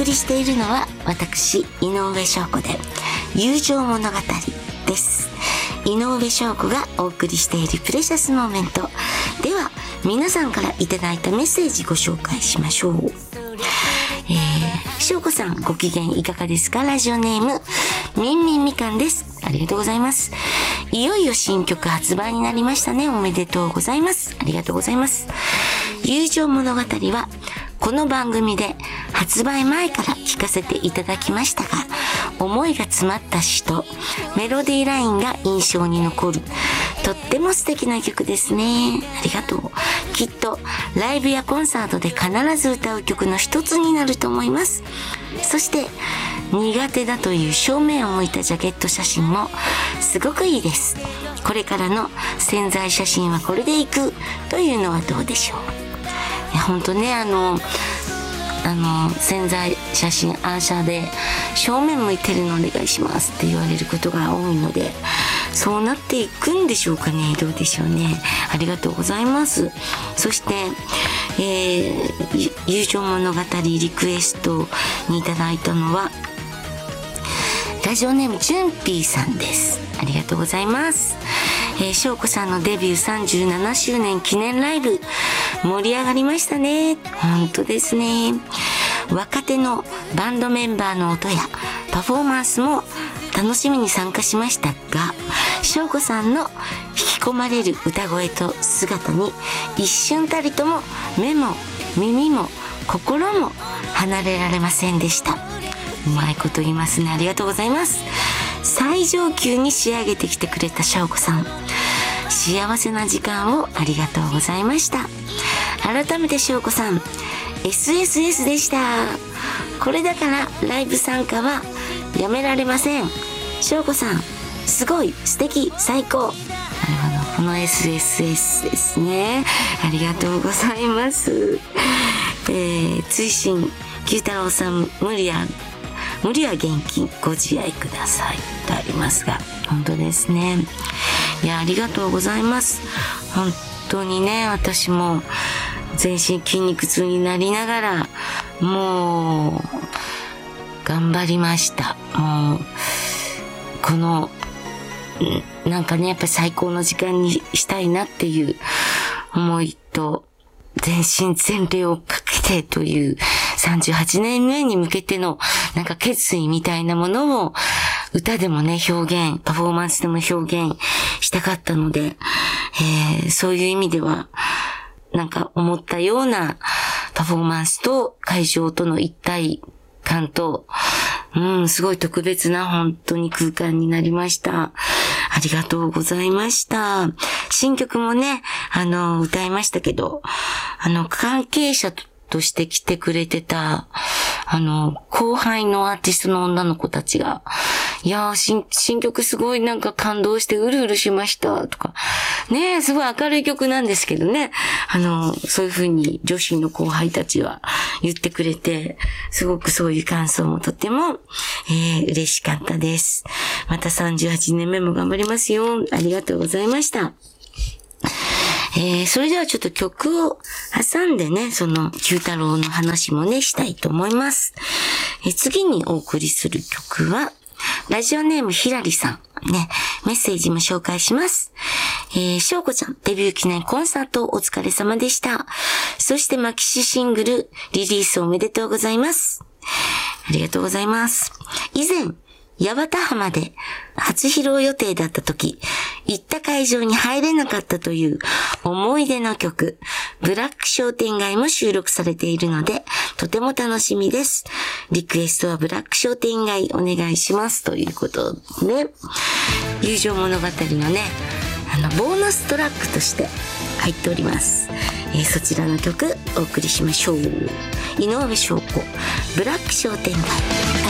送りしているのは私井上翔子で友情物語です。井上翔子がお送りしているプレシャスモーメントでは、皆さんからいただいたメッセージご紹介しましょう。翔子さん、ご機嫌いかがですか？ラジオネームみんみんみかんです。ありがとうございます。いよいよ新曲発売になりましたね。おめでとうございます。ありがとうございます。友情物語はこの番組で発売前から聞かせていただきましたが、思いが詰まった詩とメロディーラインが印象に残るとっても素敵な曲ですね。ありがとう。きっとライブやコンサートで必ず歌う曲の一つになると思います。そして苦手だという正面を向いたジャケット写真もすごくいいです。これからの宣材写真はこれでいくというのはどうでしょう。いや本当ね、宣材写真アーシャで正面向いてるのお願いしますって言われることが多いので、そうなっていくんでしょうかね。どうでしょうね。ありがとうございます。そして、友情物語リクエストにいただいたのはラジオネームジュンピーさんです。ありがとうございます。翔子さんのデビュー37周年記念ライブ盛り上がりましたね。本当ですね。若手のバンドメンバーの音やパフォーマンスも楽しみに参加しましたが、翔子さんの引き込まれる歌声と姿に一瞬たりとも目も耳も心も離れられませんでした。うまいこと言いますね。ありがとうございます。最上級に仕上げてきてくれた翔子さん、幸せな時間をありがとうございました。改めて翔子さん SSS でした。これだからライブ参加はやめられません。翔子さんすごい素敵最高。なるほど、この SSS ですね。ありがとうございます。追伸九太郎さん無理は現金ご自愛くださいとありますが、本当ですね。いや、ありがとうございます。本当にね、私も全身筋肉痛になりながらもう頑張りました。もうこのなんかね、やっぱり最高の時間にしたいなっていう思いと、全身全霊をかけてという38年目に向けてのなんか決意みたいなものを歌でもね表現、パフォーマンスでも表現したかったので、そういう意味ではなんか思ったようなパフォーマンスと会場との一体感と、すごい特別な本当に空間になりました。ありがとうございました。新曲もね、歌いましたけど、関係者として来てくれてた、後輩のアーティストの女の子たちが、いやー、新曲すごいなんか感動してうるうるしましたとか、ねえ、すごい明るい曲なんですけどね、そういう風に女子の後輩たちは言ってくれて、すごくそういう感想もとても、嬉しかったです。また38年目も頑張りますよ。ありがとうございました。それではちょっと曲を挟んでね、その九太郎の話もね、したいと思います。次にお送りする曲は、ラジオネームひらりさん。ね、メッセージも紹介します。翔子ちゃん、デビュー記念コンサートお疲れ様でした。そしてマキシシングル、リリースおめでとうございます。ありがとうございます。以前、八幡浜で初披露予定だった時、行った会場に入れなかったという思い出の曲、ブラック商店街も収録されているので、とても楽しみです。リクエストはブラック商店街お願いします。ということで、友情物語のね、ボーナストラックとして入っております。そちらの曲お送りしましょう。井上翔子、ブラック商店街。